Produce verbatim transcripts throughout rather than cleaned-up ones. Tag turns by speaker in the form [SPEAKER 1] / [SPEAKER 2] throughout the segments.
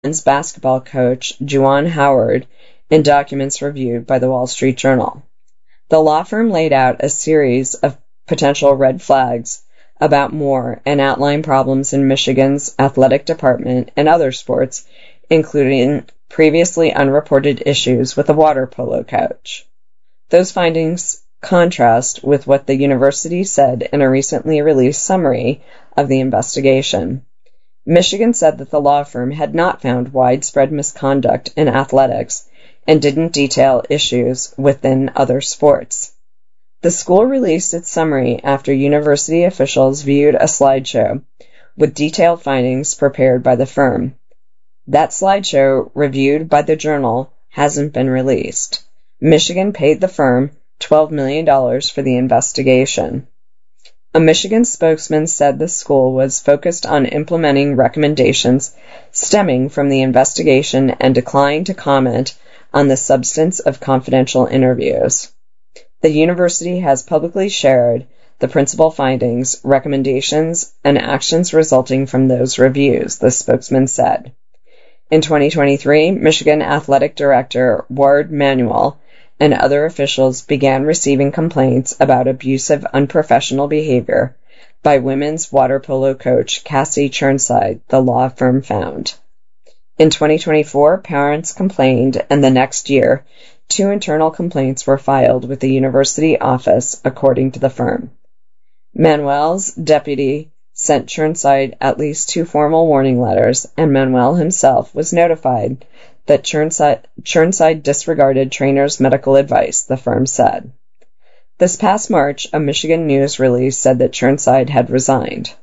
[SPEAKER 1] men's basketball coach Juwan Howard in documents reviewed by the Wall Street Journal. The law firm laid out a series of potential red flags about Moore and outlined problems in Michigan's athletic department and other sports, including previously unreported issues with a water polo coach. Those findings contrast with what the university said in a recently released summary of the investigation. Michigan said that the law firm had not found widespread misconduct in athletics and didn't detail issues within other sports. The school released its summary after university officials viewed a slideshow with detailed findings prepared by the firm. That slideshow, reviewed by the Journal, hasn't been released. Michigan paid the firm twelve million dollars for the investigation. A Michigan spokesman said the school was focused on implementing recommendations stemming from the investigation and declined to comment on the substance of confidential interviews. The university has publicly shared the principal findings, recommendations, and actions resulting from those reviews, the spokesman said. In twenty twenty-three, Michigan Athletic Director Ward Manuel and other officials began receiving complaints about abusive, unprofessional behavior by women's water polo coach Cassie Churnside, the law firm found. In twenty twenty-four, parents complained, and the next year, two internal complaints were filed with the university office, according to the firm. Manuel's deputy sent Churnside at least two formal warning letters, and Manuel himself was notified that Churnside, Churnside disregarded trainers' medical advice, the firm said. This past March, a Michigan news release said that Churnside had resigned.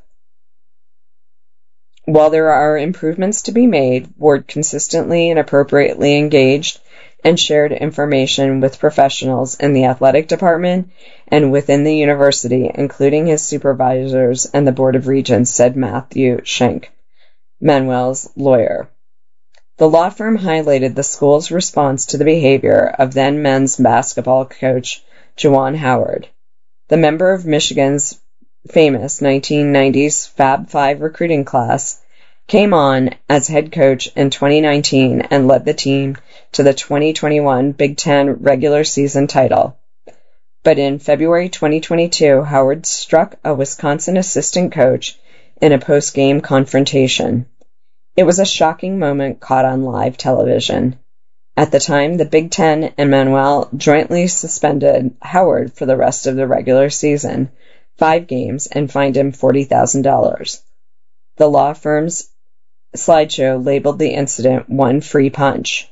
[SPEAKER 1] While there are improvements to be made, Ward consistently and appropriately engaged and shared information with professionals in the athletic department and within the university, including his supervisors and the Board of Regents, said Matthew Schenk, Manuel's lawyer. The law firm highlighted the school's response to the behavior of then men's basketball coach Juwan Howard. The member of Michigan's famous nineteen nineties Fab Five recruiting class came on as head coach in twenty nineteen and led the team to the twenty twenty-one Big Ten regular season title. But in February twenty twenty-two, Howard struck a Wisconsin assistant coach in a post-game confrontation. It was a shocking moment caught on live television. At the time, the Big Ten and Manuel jointly suspended Howard for the rest of the regular season, five games, and fined him forty thousand dollars. The law firm's slideshow labeled the incident one free punch.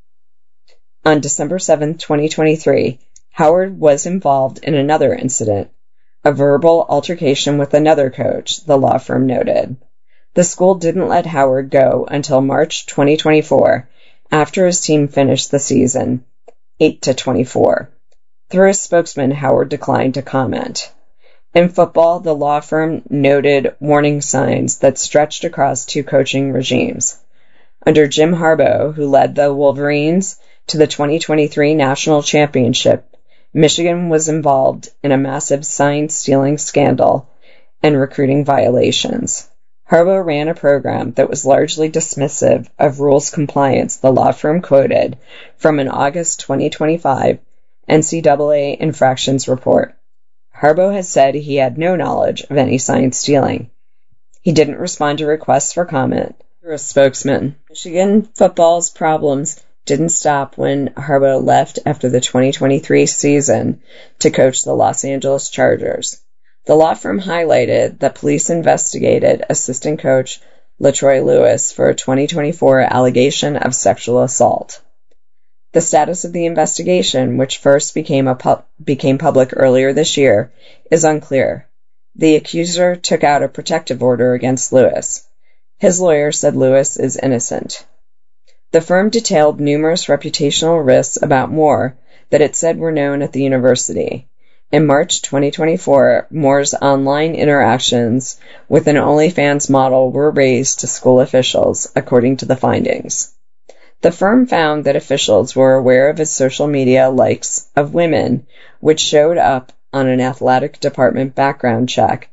[SPEAKER 1] On December seventh, twenty twenty-three, Howard was involved in another incident, a verbal altercation with another coach, the law firm noted. The school didn't let Howard go until March twenty twenty-four, after his team finished the season, eight to twenty-four. Through a spokesman, Howard declined to comment. In football, the law firm noted warning signs that stretched across two coaching regimes. Under Jim Harbaugh, who led the Wolverines to the twenty twenty-three national championship, Michigan was involved in a massive sign-stealing scandal and recruiting violations. Harbaugh ran a program that was largely dismissive of rules compliance, the law firm quoted from an August twenty twenty-five N C double A infractions report. Harbaugh has said he had no knowledge of any sign stealing. He didn't respond to requests for comment through a spokesman. Michigan football's problems didn't stop when Harbaugh left after the twenty twenty-three season to coach the Los Angeles Chargers. The law firm highlighted that police investigated assistant coach LaTroy Lewis for a twenty twenty-four allegation of sexual assault. The status of the investigation, which first became, a pu- became public earlier this year, is unclear. The accuser took out a protective order against Lewis. His lawyer said Lewis is innocent. The firm detailed numerous reputational risks about Moore that it said were known at the university. In March twenty twenty-four, Moore's online interactions with an OnlyFans model were raised to school officials, according to the findings. The firm found that officials were aware of his social media likes of women, which showed up on an athletic department background check,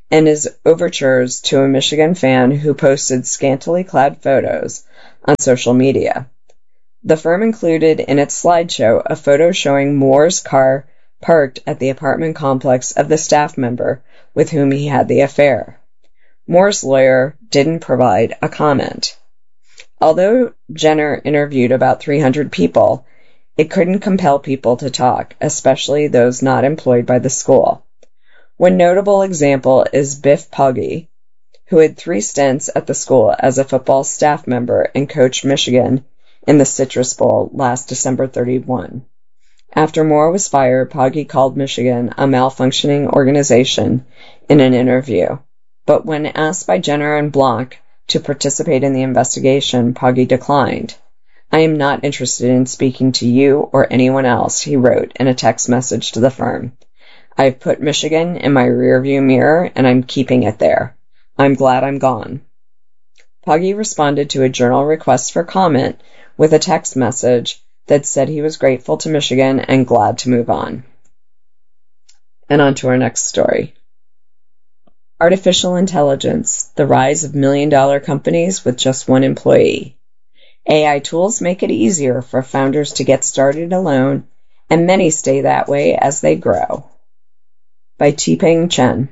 [SPEAKER 1] and his overtures to a Michigan fan who posted scantily clad photos on social media. The firm included in its slideshow a photo showing Moore's car parked at the apartment complex of the staff member with whom he had the affair. Moore's lawyer didn't provide a comment. Although Jenner interviewed about three hundred people, it couldn't compel people to talk, especially those not employed by the school. One notable example is Biff Poggi, who had three stints at the school as a football staff member and coached Michigan in the Citrus Bowl last December thirty-first. After Moore was fired, Poggi called Michigan a malfunctioning organization in an interview. But when asked by Jenner and Block to participate in the investigation, Poggi declined. "I am not interested in speaking to you or anyone else," he wrote in a text message to the firm. "I've put Michigan in my rearview mirror, and I'm keeping it there. I'm glad I'm gone." Poggi responded to a journal request for comment with a text message that said he was grateful to Michigan and glad to move on. And on to our next story. Artificial intelligence, the rise of million-dollar companies with just one employee. A I tools make it easier for founders to get started alone, and many stay that way as they grow. By T-Peng Chen.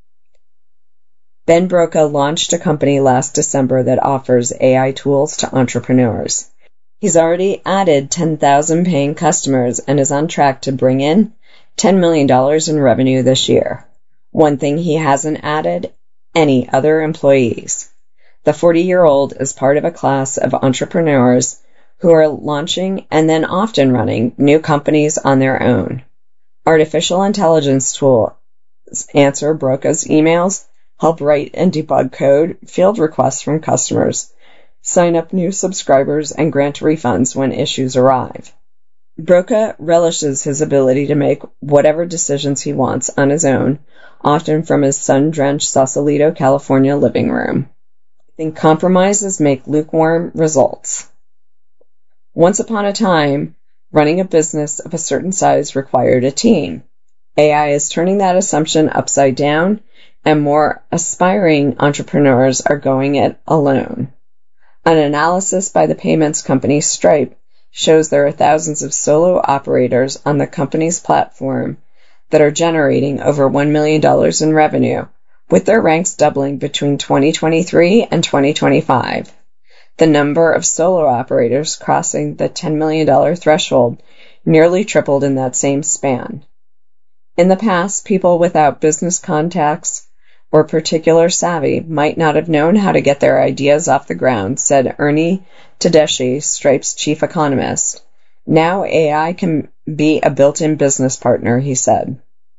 [SPEAKER 1] Ben Broca launched a company last December that offers A I tools to entrepreneurs. He's already added ten thousand paying customers and is on track to bring in ten million dollars in revenue this year. One thing he hasn't added, any other employees. The forty-year-old is part of a class of entrepreneurs who are launching and then often running new companies on their own. Artificial intelligence tools answer Broca's emails, help write and debug code, field requests from customers, sign up new subscribers, and grant refunds when issues arrive. Broca relishes his ability to make whatever decisions he wants on his own, often from his sun-drenched Sausalito, California living room. I think compromises make lukewarm results. Once upon a time, running a business of a certain size required a team. A I is turning that assumption upside down, and more aspiring entrepreneurs are going it alone. An analysis by the payments company Stripe shows there are thousands of solo operators on the company's platform that are generating over one million dollars in revenue, with their ranks doubling between twenty twenty-three and twenty twenty-five. The number of solo operators crossing the ten million dollars threshold nearly tripled in that same span. In the past, people without business contacts or particular savvy might not have known how to get their ideas off the ground, said Ernie Tedeschi, Stripe's chief economist. Now A I can be a built-in business partner, he said.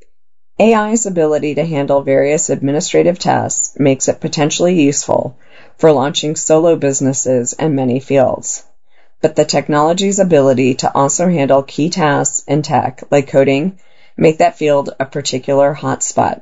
[SPEAKER 1] A I's ability to handle various administrative tasks makes it potentially useful for launching solo businesses in many fields. But the technology's ability to also handle key tasks in tech, like coding, make that field a particular hotspot.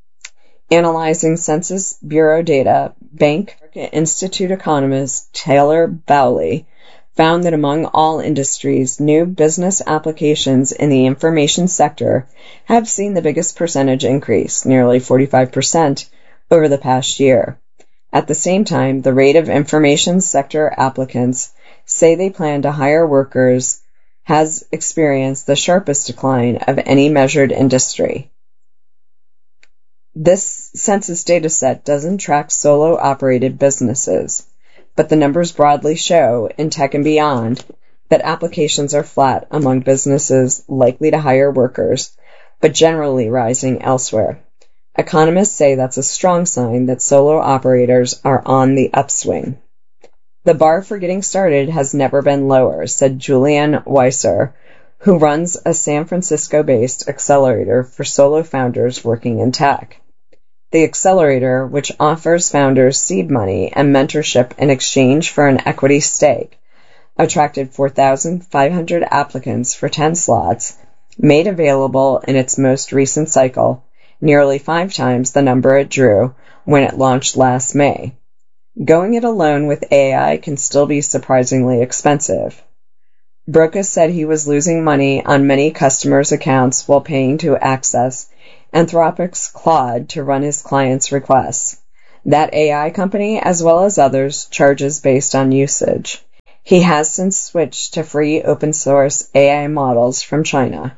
[SPEAKER 1] Analyzing Census Bureau data, Bank Institute economist Taylor Bowley found that among all industries, new business applications in the information sector have seen the biggest percentage increase, nearly forty-five percent, over the past year. At the same time, the rate of information sector applicants say they plan to hire workers has experienced the sharpest decline of any measured industry. This census dataset doesn't track solo-operated businesses, but the numbers broadly show, in tech and beyond, that applications are flat among businesses likely to hire workers, but generally rising elsewhere. Economists say that's a strong sign that solo operators are on the upswing. The bar for getting started has never been lower, said Julian Weiser, who runs a San Francisco-based accelerator for solo founders working in tech. The accelerator, which offers founders seed money and mentorship in exchange for an equity stake, attracted four thousand five hundred applicants for ten slots, made available in its most recent cycle, nearly five times the number it drew when it launched last May. Going it alone with A I can still be surprisingly expensive. Broca said he was losing money on many customers' accounts while paying to access Anthropic's Claude to run his clients' requests. That A I company, as well as others, charges based on usage. He has since switched to free open-source A I models from China.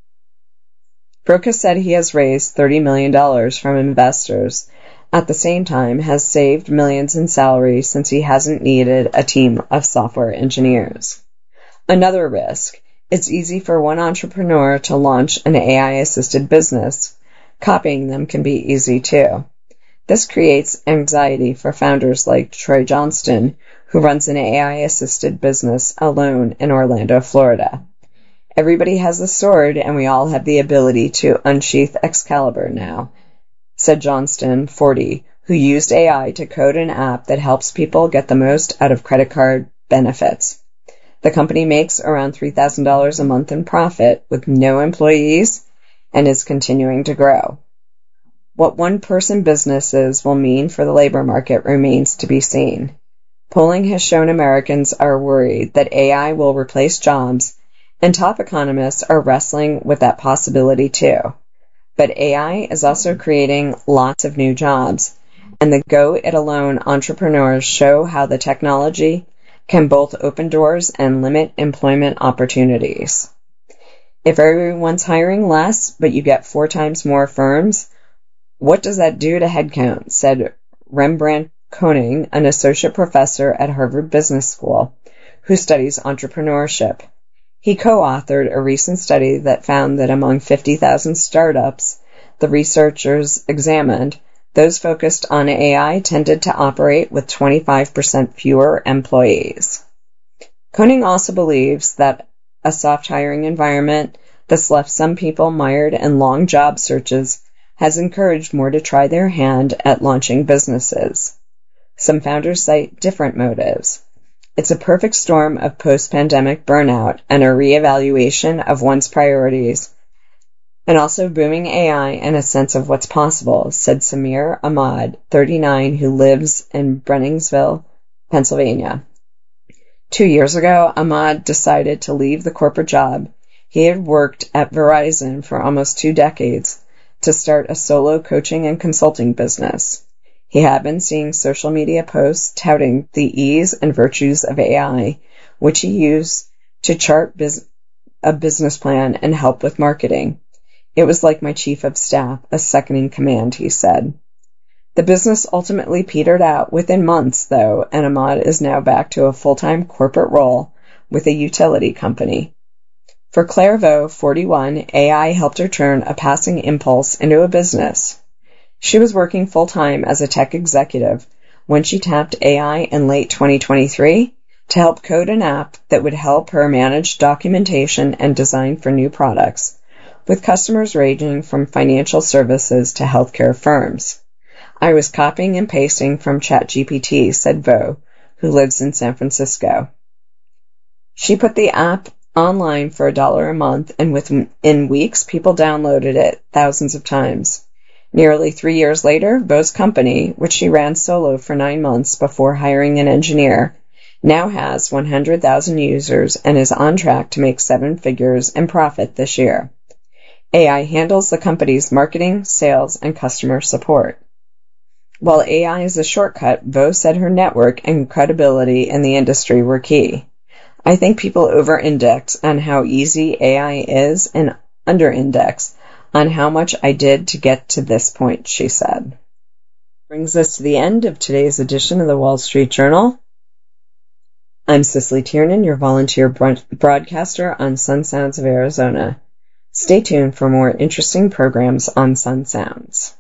[SPEAKER 1] Broca said he has raised thirty million dollars from investors. At the same time, has saved millions in salary since he hasn't needed a team of software engineers. Another risk. It's easy for one entrepreneur to launch an A I-assisted business. Copying them can be easy too. This creates anxiety for founders like Troy Johnston, who runs an A I-assisted business alone in Orlando, Florida. Everybody has a sword, and we all have the ability to unsheath Excalibur now, said Johnston, forty, who used A I to code an app that helps people get the most out of credit card benefits. The company makes around three thousand dollars a month in profit with no employees and is continuing to grow. What one-person businesses will mean for the labor market remains to be seen. Polling has shown Americans are worried that A I will replace jobs, and top economists are wrestling with that possibility too. But A I is also creating lots of new jobs, and the go-it-alone entrepreneurs show how the technology can both open doors and limit employment opportunities. If everyone's hiring less, but you get four times more firms, what does that do to headcount? Said Rembrandt Koning, an associate professor at Harvard Business School, who studies entrepreneurship. He co-authored a recent study that found that among fifty thousand startups the researchers examined, those focused on A I tended to operate with twenty-five percent fewer employees. Koning also believes that a soft hiring environment that's left some people mired in long job searches has encouraged more to try their hand at launching businesses. Some founders cite different motives. It's a perfect storm of post-pandemic burnout and a reevaluation of one's priorities, and also booming A I and a sense of what's possible, said Samir Ahmad, thirty-nine, who lives in Brenningsville, Pennsylvania. Two years ago, Ahmad decided to leave the corporate job. He had worked at Verizon for almost two decades to start a solo coaching and consulting business. He had been seeing social media posts touting the ease and virtues of A I, which he used to chart biz- a business plan and help with marketing. It was like my chief of staff, a second in command, he said. The business ultimately petered out within months, though, and Ahmad is now back to a full-time corporate role with a utility company. For Claire Vo, forty-one, A I helped her turn a passing impulse into a business. She was working full-time as a tech executive when she tapped A I in late twenty twenty-three to help code an app that would help her manage documentation and design for new products, with customers ranging from financial services to healthcare firms. I was copying and pasting from ChatGPT, said Vo, who lives in San Francisco. She put the app online for a dollar a month, and within weeks, people downloaded it thousands of times. Nearly three years later, Vo's company, which she ran solo for nine months before hiring an engineer, now has one hundred thousand users and is on track to make seven figures in profit this year. A I handles the company's marketing, sales, and customer support. While A I is a shortcut, Vo said her network and credibility in the industry were key. I think people over-index on how easy A I is and under-index on how much I did to get to this point, she said. Brings us to the end of today's edition of the Wall Street Journal. I'm Cicely Tiernan, your volunteer broadcaster on Sun Sounds of Arizona. Stay tuned for more interesting programs on Sun Sounds.